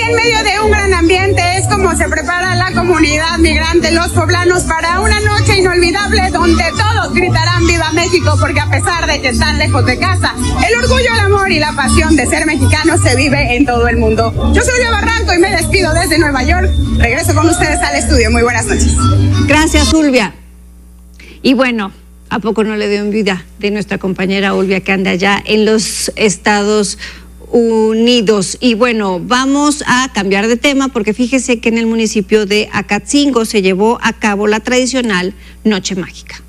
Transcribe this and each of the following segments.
en medio de un gran ambiente es como se prepara la comunidad migrante, los poblanos, para una noche inolvidable donde todos gritarán ¡Viva México! Porque a pesar de que están lejos de casa, el orgullo, el amor y la pasión de ser mexicano se vive en todo el mundo. Yo soy Ulvia Barranco y me despido desde Nueva York. Regreso con ustedes al estudio. Muy buenas noches. Gracias, Ulvia. Y bueno, ¿a poco no le dio envidia de nuestra compañera Ulvia que anda allá en los Estados Unidos? Y bueno, vamos a cambiar de tema porque fíjese que en el municipio de Acatzingo se llevó a cabo la tradicional Noche Mágica.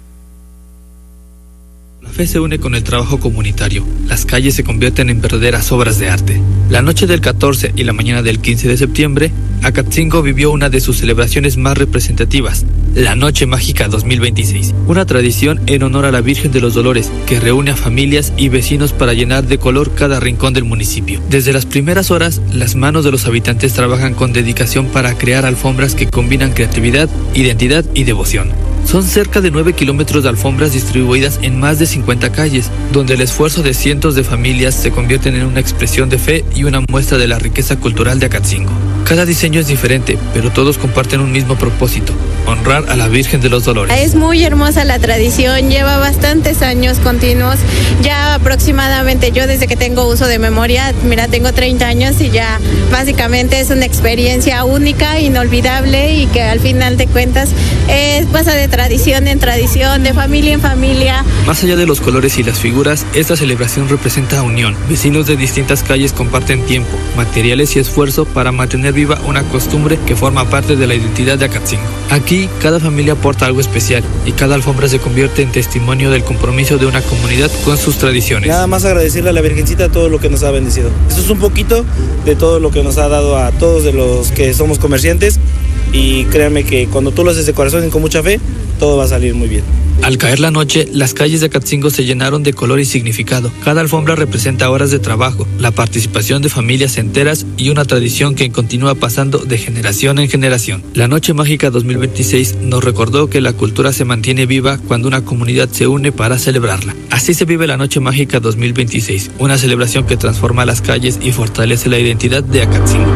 La fe se une con el trabajo comunitario. Las calles se convierten en verdaderas obras de arte. La noche del 14 y la mañana del 15 de septiembre, Acatzingo vivió una de sus celebraciones más representativas, la Noche Mágica 2026. Una tradición en honor a la Virgen de los Dolores, que reúne a familias y vecinos para llenar de color cada rincón del municipio. Desde las primeras horas, las manos de los habitantes trabajan con dedicación para crear alfombras que combinan creatividad, identidad y devoción. Son cerca de 9 kilómetros de alfombras distribuidas en más de 50 calles, donde el esfuerzo de cientos de familias se convierten en una expresión de fe y una muestra de la riqueza cultural de Acatzingo. Cada diseño es diferente, pero todos comparten un mismo propósito: honrar a la Virgen de los Dolores. Es muy hermosa la tradición, lleva bastantes años continuos, ya aproximadamente yo desde que tengo uso de memoria, mira, tengo 30 años y ya básicamente es una experiencia única, inolvidable y que al final de cuentas pasa de tradición en tradición, de familia en familia. Más allá de los colores y las figuras, esta celebración representa unión. Vecinos de distintas calles comparten tiempo, materiales y esfuerzo para mantener viva una costumbre que forma parte de la identidad de Acatzingo. Aquí, cada familia aporta algo especial y cada alfombra se convierte en testimonio del compromiso de una comunidad con sus tradiciones. Nada más agradecerle a la Virgencita todo lo que nos ha bendecido. Esto es un poquito de todo lo que nos ha dado a todos de los que somos comerciantes, y créanme que cuando tú lo haces de corazón y con mucha fe, todo va a salir muy bien. Al caer la noche, las calles de Acatzingo se llenaron de color y significado. Cada alfombra representa horas de trabajo, la participación de familias enteras y una tradición que continúa pasando de generación en generación. La Noche Mágica 2026 nos recordó que la cultura se mantiene viva cuando una comunidad se une para celebrarla. Así se vive la Noche Mágica 2026, una celebración que transforma las calles y fortalece la identidad de Acatzingo.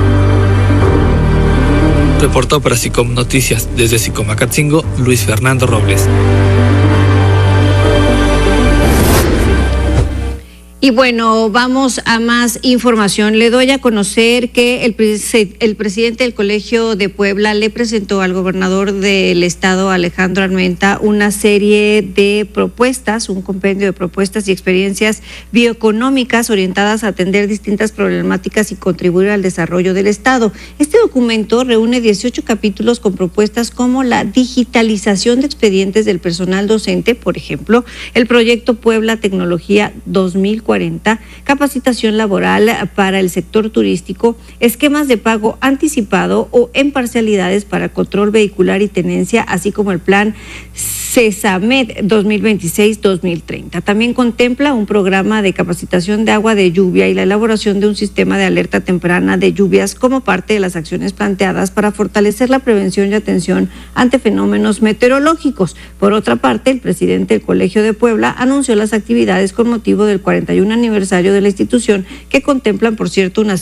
Reportó para SICOM Noticias desde SICOM Acatzingo, Luis Fernando Robles. Y bueno, vamos a más información. Le doy a conocer que el presidente del Colegio de Puebla le presentó al gobernador del estado, Alejandro Armenta, una serie de propuestas, un compendio de propuestas y experiencias bioeconómicas orientadas a atender distintas problemáticas y contribuir al desarrollo del estado. Este documento reúne 18 capítulos con propuestas como la digitalización de expedientes del personal docente, por ejemplo, el proyecto Puebla Tecnología 2040, capacitación laboral para el sector turístico, esquemas de pago anticipado o en parcialidades para control vehicular y tenencia, así como el plan CESAMED 2026-2030. También contempla un programa de capacitación de agua de lluvia y la elaboración de un sistema de alerta temprana de lluvias como parte de las acciones planteadas para fortalecer la prevención y atención ante fenómenos meteorológicos. Por otra parte, el presidente del Colegio de Puebla anunció las actividades con motivo del 41 aniversario de la institución, que contemplan, por cierto, una